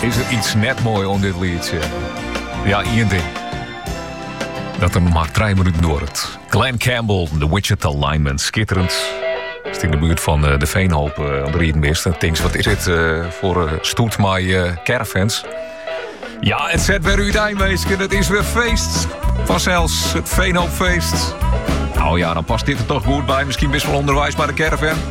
is er iets net mooi om dit liedje. Ja, één ding. Dat er nog maar 3 minuten door het. Glenn Campbell, de Wichita Lineman, schitterend. Is in de buurt van de Veenhoop aan de Riedenmist. En denk, wat is dit voor stoet met caravans? Ja, het zet weer uw meisje. Het is weer feest. Vanzelfs het Veenhoopfeest. Nou ja, dan past dit er toch goed bij. Misschien best wel onderwijs bij de caravan.